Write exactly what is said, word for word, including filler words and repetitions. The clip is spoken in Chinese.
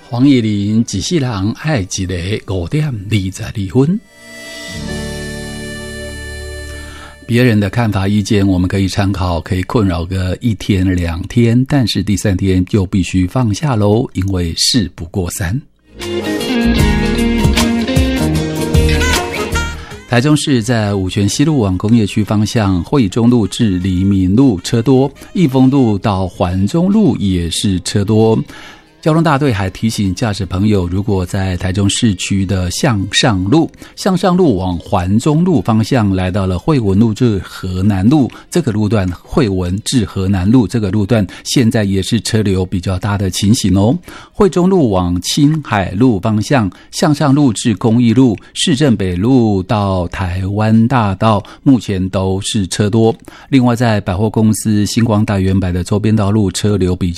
黄叶玲一世人爱一个五点二十二分。别人的看法意见我们可以参考，可以困扰个一天两天，但是第三天就必须放下咯，因为事不过三。台中市在五权西路往工业区方向，惠中路至黎明路车多，益丰路到环中路也是车多。交通大队还提醒驾驶朋友，如果在台中市区的向上路向上路往环中路方向来到了惠文路至河南路这个路段，惠文至河南路这个路段现在也是车流比较大的情形哦。惠中路往青海路方向，向上路至公益路、市政北路到台湾大道目前都是车多。另外在百货公司星光大圆柏的周边道路车流比较